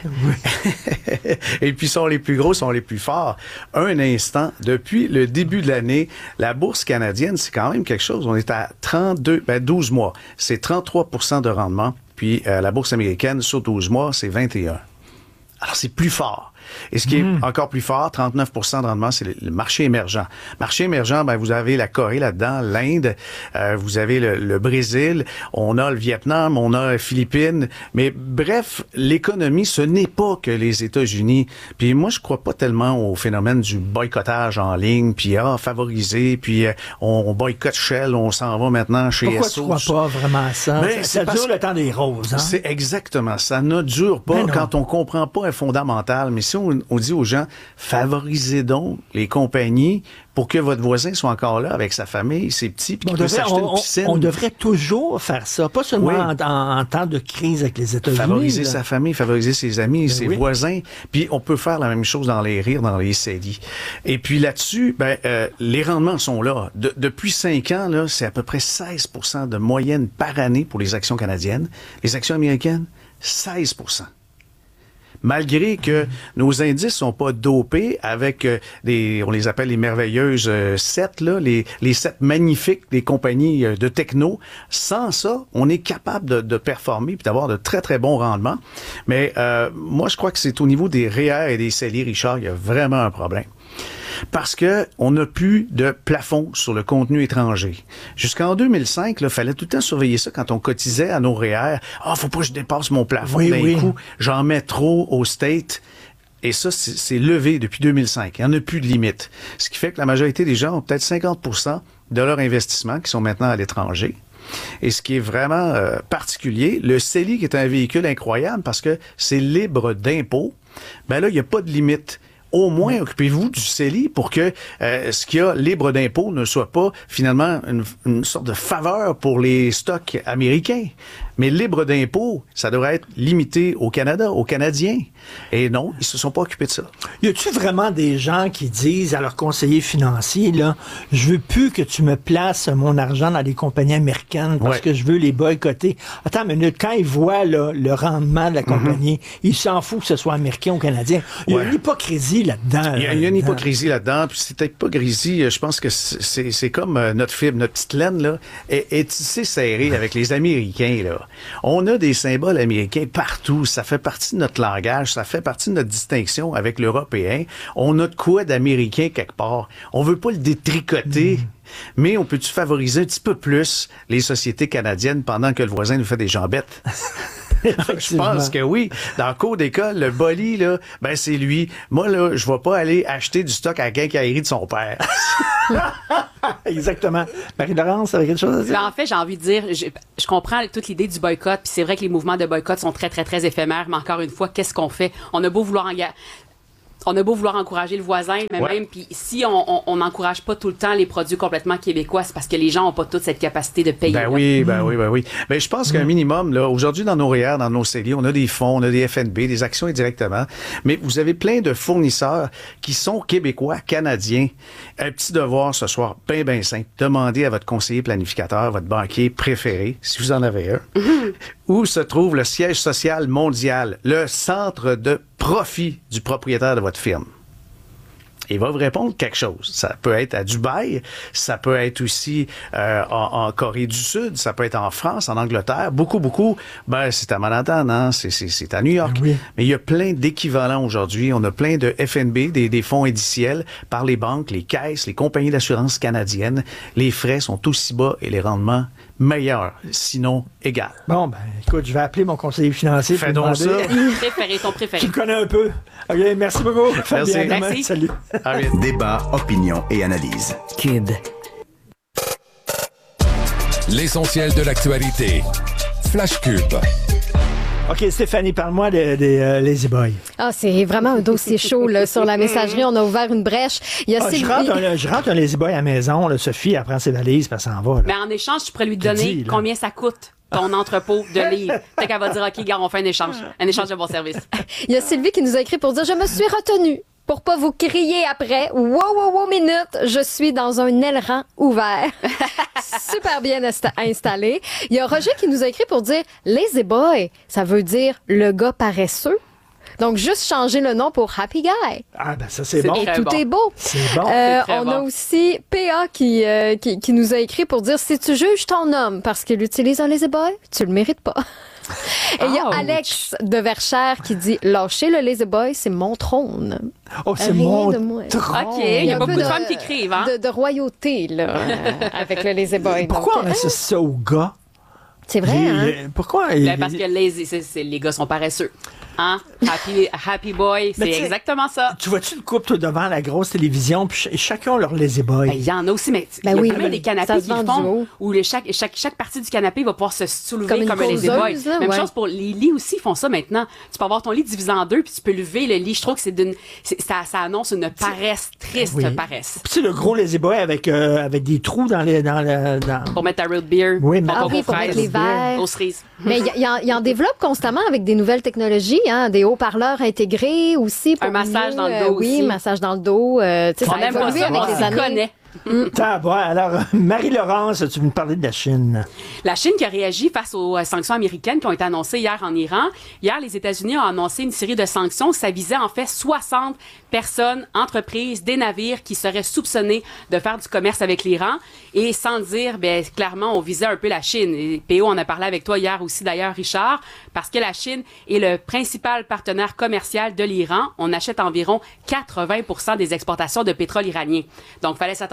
Et puis, sont les plus gros, sont les plus forts. Un instant, depuis le début de l'année, la bourse canadienne, c'est quand même quelque chose. On est à trente-deux, ben douze mois. C'est trente-trois pour cent de rendement. Puis, euh, la bourse américaine, sur douze mois, c'est vingt et un. Alors, c'est plus fort. Et ce qui est mmh. encore plus fort, trente-neuf pour cent de rendement, c'est le, le marché émergent. Marché émergent, ben, vous avez la Corée là-dedans, l'Inde, euh, vous avez le, le Brésil, on a le Vietnam, on a les Philippines. Mais bref, l'économie, ce n'est pas que les États-Unis. Puis moi, je crois pas tellement au phénomène du boycottage en ligne, puis ah, favoriser, puis euh, on, on boycotte Shell, on s'en va maintenant chez Pourquoi S O. Pourquoi tu crois pas vraiment à ça? Ben, ça ça dure le temps des roses. Hein? C'est exactement. Ça ne dure pas quand on comprend pas un fondamental. Mais si on, on dit aux gens, favorisez donc les compagnies pour que votre voisin soit encore là avec sa famille, ses petits, puis qu'il peut s'acheter une piscine. On, on devrait toujours faire ça, pas seulement oui. en, en, en temps de crise avec les États-Unis. Favoriser là. sa famille, favoriser ses amis, ben ses oui. voisins. Puis on peut faire la même chose dans les rires, dans les C E L I. Et puis là-dessus, ben, euh, les rendements sont là. De, depuis cinq ans, là, c'est à peu près seize pour cent de moyenne par année pour les actions canadiennes. Les actions américaines, seize pour cent. Malgré que nos indices sont pas dopés avec euh, des, on les appelle les merveilleuses euh, sept, là, les, les sept magnifiques des compagnies euh, de techno. Sans ça, on est capable de, de performer puis d'avoir de très, très bons rendements. Mais euh, moi, je crois que c'est au niveau des R E E R et des C E L I, Richard, il y a vraiment un problème. Parce que on n'a plus de plafond sur le contenu étranger. Jusqu'en deux mille cinq, il fallait tout le temps surveiller ça quand on cotisait à nos R E E R. « Ah, faut pas que je dépasse mon plafond. » Oui, D'un oui. coup, j'en mets trop au state. Et ça, c'est, c'est levé depuis deux mille cinq. Il n'y en a plus de limite. Ce qui fait que la majorité des gens ont peut-être cinquante pour cent de leur investissement qui sont maintenant à l'étranger. Et ce qui est vraiment euh, particulier, le C E L I, qui est un véhicule incroyable parce que c'est libre d'impôts, ben là, il n'y a pas de limite. Au moins, occupez-vous du C E L I pour que euh, ce qu'il y a libre d'impôts ne soit pas finalement une, une sorte de faveur pour les stocks américains. Mais libre d'impôts, ça devrait être limité au Canada, aux Canadiens. Et non, ils se sont pas occupés de ça. Y a-tu vraiment des gens qui disent à leurs conseillers financiers, là, je veux plus que tu me places mon argent dans les compagnies américaines parce ouais. que je veux les boycotter. Attends une minute, quand ils voient là, le rendement de la compagnie, mm-hmm. ils s'en foutent que ce soit américain ou canadien. Il y a ouais. une hypocrisie là-dedans. Il y a, il y a une hypocrisie là-dedans. Puis cette hypocrisie, je pense que c'est, c'est comme notre fibre, notre petite laine, là, est, est tissée serrée avec les Américains, là. On a des symboles américains partout. Ça fait partie de notre langage. Ça fait partie de notre distinction avec l'européen. On a de quoi d'américain quelque part. On veut pas le détricoter. Mmh. Mais on peut-tu favoriser un petit peu plus les sociétés canadiennes pendant que le voisin nous fait des jambettes? Je pense que oui. Dans le cours d'école, le boli, là, ben, c'est lui. Moi, là, je vais pas aller acheter du stock à la quincaillerie de son père. Exactement. Marie-Laurence, avec quelque chose à dire? Ben, en fait, j'ai envie de dire, je, je comprends toute l'idée du boycott, puis c'est vrai que les mouvements de boycott sont très, très, très éphémères, mais encore une fois, qu'est-ce qu'on fait? On a beau vouloir engager... On a beau vouloir encourager le voisin, mais ouais. même, puis si on n'encourage pas tout le temps les produits complètement québécois, c'est parce que les gens n'ont pas toute cette capacité de payer. Ben là. oui, ben mmh. oui, ben oui. Mais je pense mmh. qu'un minimum, là, aujourd'hui, dans nos R E E R, dans nos C E L I, on a des fonds, on a des F N B, des actions indirectement, mais vous avez plein de fournisseurs qui sont québécois, canadiens. Un petit devoir ce soir, bien, bien simple. Demandez à votre conseiller planificateur, votre banquier préféré, si vous en avez un, mmh. où se trouve le siège social mondial, le centre de profit du propriétaire de votre firme. Il va vous répondre quelque chose. Ça peut être à Dubaï, ça peut être aussi euh, en, en Corée du Sud, ça peut être en France, en Angleterre. Beaucoup, beaucoup, ben c'est à Manhattan, hein? c'est, c'est, c'est à New York. Oui. Mais il y a plein d'équivalents aujourd'hui. On a plein de F N B, des, des fonds indiciels par les banques, les caisses, les compagnies d'assurance canadiennes. Les frais sont aussi bas et les rendements meilleurs, sinon égal. Bon, ben écoute, je vais appeler mon conseiller financier. Fais donc ça. Préféré, ton préféré. Tu le connais un peu. OK, merci beaucoup. Merci. Bien, merci. Salut. Débat, opinion et analyse. Cube. L'essentiel de l'actualité. Flash Cube. OK, Stéphanie, parle-moi des de, euh, Lazy Boy. Ah, c'est vraiment un dossier chaud là, sur la messagerie. On a ouvert une brèche. Il y a ah, Sylvie... je, rentre un, je rentre un Lazy Boy à la maison. Là, Sophie, elle prend ses valises, puis elle s'en va. Là. Mais en échange, tu pourrais lui donner dis, combien ça coûte ton entrepôt de livres. Peut-être qu'elle va dire, OK, gars, on fait un échange. Un échange de bon service. Il y a Sylvie qui nous a écrit pour dire, je me suis retenue pour pas vous crier après. Wow, wow, wow, minute. Je suis dans un aileron ouvert. Super bien insta- installé. Il y a Roger qui nous a écrit pour dire, Lazy Boy, ça veut dire le gars paresseux. Donc, juste changer le nom pour Happy Guy. Ah, ben ça, c'est, c'est bon. Et tout bon. est beau. C'est bon. Euh, c'est on bon. a aussi P A qui, euh, qui, qui nous a écrit pour dire, si tu juges ton homme parce qu'il utilise un Lazy Boy, tu le mérites pas. Et il y a Ouch. Alex de Verchères qui dit, lâcher le Lazy Boy, c'est mon trône. Oh, c'est Rien mon de moins. trône. OK, il y a un pas peu beaucoup de, de femmes qui écrivent, hein? De, de royauté, là, euh, avec le Lazy Boy. Pourquoi Donc, on associe ça aux gars? C'est vrai, Les- hein? les- Pourquoi? Ben, les- parce que lazy, c'est, c'est, les gars sont paresseux. Hein? Happy, happy boy, Mais c'est tu sais, exactement ça. Tu vois-tu le couple toi, devant la grosse télévision, puis ch- chacun leur Lazy Boy? Ben, il y en a aussi, mais Ben il y a oui, quand même mais des canapés ça se qui vend le du font, haut. où les, chaque, chaque, chaque partie du canapé va pouvoir se soulever Comme comme, une un lazy boy. causeuse, là, Même ouais. chose pour les lits aussi, ils font ça maintenant. Tu peux avoir ton lit divisé en deux, puis tu peux lever le lit. Je trouve que c'est d'une, c'est, ça, ça annonce une paresse, triste Oui. paresse. Puis tu sais, le gros Lazy Boy avec, euh, avec des trous dans les... Dans le, dans... Pour mettre ta root beer, Oui, mais- ton Ah coco oui, pour fraise, mettre les verres. aux cerises. Mais il y, y, y en développe constamment avec des nouvelles technologies, hein, des haut-parleurs intégrés aussi. Pour Un massage mieux, dans le dos euh, Oui, aussi. massage dans le dos. Euh, tu sais, On ça a n'aime pas évolué ça, avec on les s'y années. connaît. T'as, bon, alors, Marie-Laurence, tu veux me parler de la Chine. La Chine qui a réagi face aux euh, sanctions américaines qui ont été annoncées hier en Iran. Hier, les États-Unis ont annoncé une série de sanctions. Ça visait en fait soixante personnes, entreprises, des navires qui seraient soupçonnés de faire du commerce avec l'Iran. Et sans dire, ben, clairement, on visait un peu la Chine. Et P O en a parlé avec toi hier aussi d'ailleurs, Richard, parce que la Chine est le principal partenaire commercial de l'Iran. On achète environ quatre-vingts pour cent des exportations de pétrole iranien. Donc, fallait s'attendre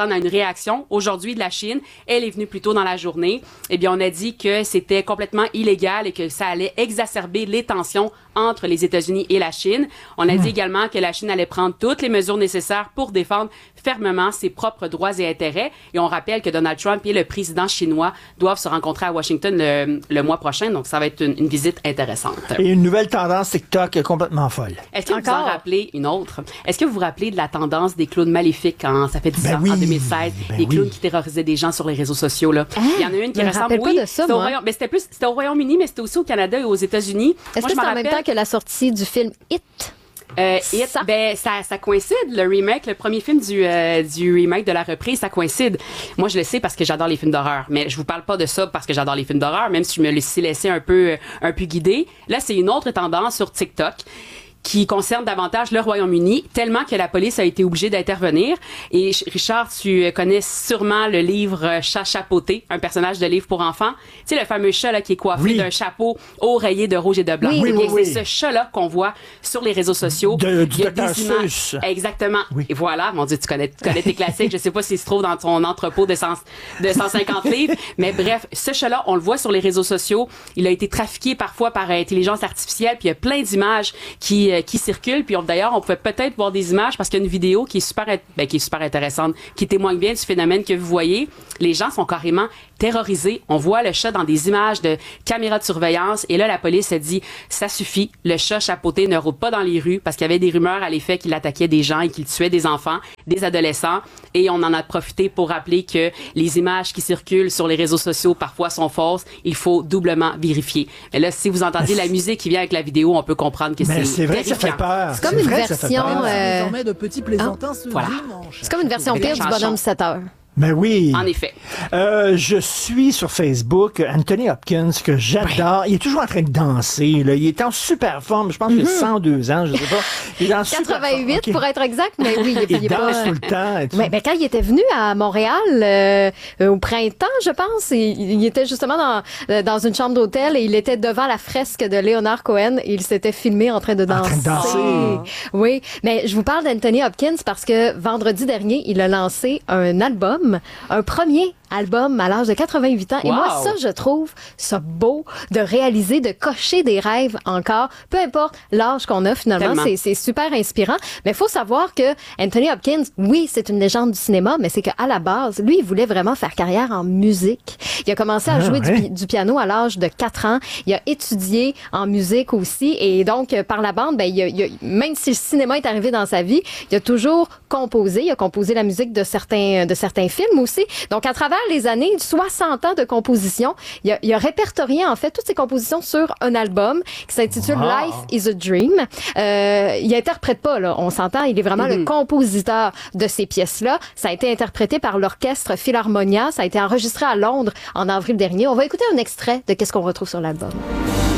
Taïwan a une réaction aujourd'hui de la Chine. Elle est venue plus tôt dans la journée. Eh bien, on a dit que c'était complètement illégal et que ça allait exacerber les tensions entre les États-Unis et la Chine. On a mmh. dit également que la Chine allait prendre toutes les mesures nécessaires pour défendre fermement ses propres droits et intérêts. Et on rappelle que Donald Trump et le président chinois doivent se rencontrer à Washington le, le mois prochain. Donc, ça va être une, une visite intéressante. Et une nouvelle tendance TikTok complètement folle. Est-ce que Encore? vous en rappelez une autre? Est-ce que vous vous rappelez de la tendance des clowns maléfiques quand ça fait dix ben ans, oui. en deux mille seize? Ben les clowns oui. qui terrorisaient des gens sur les réseaux sociaux, là. Hein? Il y en a une qui ressemble, oui, pas de ça, c'était, au Royaume, mais c'était plus, c'était au Royaume-Uni, mais c'était aussi au Canada et aux États-Unis. Est-ce Moi, que c'est en rappelle... même temps que la sortie du film It? Euh, It, ça. Ben, ça, ça coïncide, le remake, le premier film du, euh, du remake de la reprise, ça coïncide. Moi, je le sais parce que j'adore les films d'horreur, mais je vous parle pas de ça parce que j'adore les films d'horreur, même si je me suis laissé un peu, un peu guider. Là, c'est une autre tendance sur TikTok qui concerne davantage le Royaume-Uni, tellement que la police a été obligée d'intervenir. Et Richard, tu connais sûrement le livre Chat chapeauté, un personnage de livre pour enfants. Tu sais, le fameux chat là, qui est coiffé oui. d'un chapeau haut rayé de rouge et de blanc. Oui, oui, et oui, c'est oui. ce chat-là qu'on voit sur les réseaux sociaux. De, du Il y a des images. Exactement. Oui. Et voilà, mon Dieu, tu connais, tu connais tes classiques. Je sais pas s'il se trouve dans ton entrepôt de, cent, de cent cinquante livres. Mais bref, ce chat-là, on le voit sur les réseaux sociaux. Il a été trafiqué parfois par intelligence artificielle. Puis il y a plein d'images qui, euh, qui circulent. Puis on, d'ailleurs, on pouvait peut-être voir des images parce qu'il y a une vidéo qui est super, ben, qui est super intéressante, qui témoigne bien du phénomène que vous voyez. Les gens sont carrément terrorisés. On voit le chat dans des images de caméras de surveillance. Et là, la police a dit, ça suffit. Le chat chapeauté ne rôde pas dans les rues parce qu'il y avait des rumeurs à l'effet qu'il attaquait des gens et qu'il tuait des enfants, des adolescents. Et on en a profité pour rappeler que les images qui circulent sur les réseaux sociaux parfois sont fausses. Il faut doublement vérifier. Mais là, si vous entendez la musique qui vient avec la vidéo, on peut comprendre que c'est c'est vrai que ça fait peur. C'est comme c'est une vrai version. Euh... de petits plaisantins hein? ce voilà. dimanche. C'est comme une version pire du bonhomme sept heures. Ben oui. En effet. Euh, je suis sur Facebook Anthony Hopkins, que j'adore. Ouais. Il est toujours en train de danser. Là. Il est en super forme. Je pense qu'il a cent deux ans, je sais pas. Il est en quatre-vingt-huit okay. pour être exact, mais oui, il, il, il danse pas... tout le temps. Mais ben, quand il était venu à Montréal euh, au printemps, je pense, il, il était justement dans, dans une chambre d'hôtel et il était devant la fresque de Leonard Cohen et il s'était filmé en train de danser. En train de danser. Oui, mais je vous parle d'Anthony Hopkins parce que vendredi dernier, il a lancé un album. Un premier album à l'âge de quatre-vingt-huit ans. Wow. Et moi, ça, je trouve ça beau de réaliser, de cocher des rêves encore. Peu importe l'âge qu'on a, finalement, c'est, c'est super inspirant. Mais il faut savoir que Anthony Hopkins, oui, c'est une légende du cinéma, mais c'est qu'à la base, lui, il voulait vraiment faire carrière en musique. Il a commencé à ah, jouer ouais. du, du piano à l'âge de quatre ans. Il a étudié en musique aussi. Et donc, par la bande, ben, il a, il a, même si le cinéma est arrivé dans sa vie, il a toujours composé. Il a composé la musique de certains, de certains films aussi. Donc, à travers les années, soixante ans de composition, il a, il a répertorié en fait toutes ses compositions sur un album qui s'intitule wow. Life is a Dream. Euh, il interprète pas, là, on s'entend, il est vraiment mm-hmm. le compositeur de ces pièces-là. Ça a été interprété par l'orchestre Philharmonia, ça a été enregistré à Londres en avril dernier. On va écouter un extrait de qu'est-ce qu'on retrouve sur l'album.